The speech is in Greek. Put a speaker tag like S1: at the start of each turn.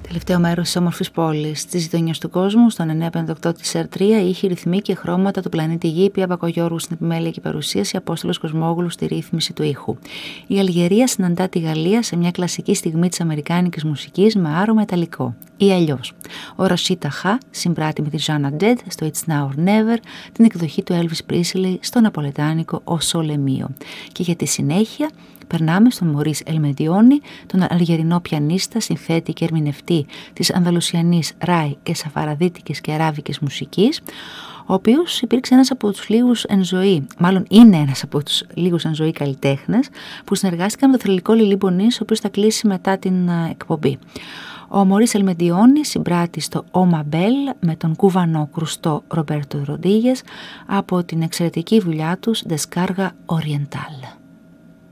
S1: Τελευταίο μέρος της όμορφης πόλης, της γειτονιάς του κόσμου, στον 958 της R3, ήχοι, ρυθμοί και χρώματα του πλανήτη Γη, Πία Παπαγιώργου στην επιμέλεια και παρουσίαση, Απόστολος Κοσμόγλου στη ρύθμιση του ήχου. Η Αλγερία συναντά τη Γαλλία σε μια κλασική στιγμή της αμερικάνικης μουσικής με άρωμα ιταλικό. Ή αλλιώς. Ο Ρασίτα Χα συμπράττει με τη Ζάνα Ντέντ στο It's Now or Never, την εκδοχή του Elvis Presley στο ναπολετάνικο Ο Σολεμίο. Και για τη συνέχεια περνάμε στον Μωρίς Ελμεντιόνι, τον αλγερινό πιανίστα, συνθέτη και ερμηνευτή της ανδαλουσιανής ράι και σαφαραδίτικης και αράβικης μουσικής, ο οποίος υπήρξε ένας από τους λίγους εν ζωή, μάλλον είναι ένας από τους λίγους εν ζωή καλλιτέχνες που συνεργάστηκαν με το θρυλικό Λιλί Μπονής, ο οποίος θα κλείσει μετά την εκπομπή. Ο Μωρίς Ελμεντιόνι συμπράττει στο «Ο Μαμπέλ» με τον κουβανό κρουστό Ρομπέρτο Ροντίγες από την εξαιρετική δουλειά τους «Descarga Oriental».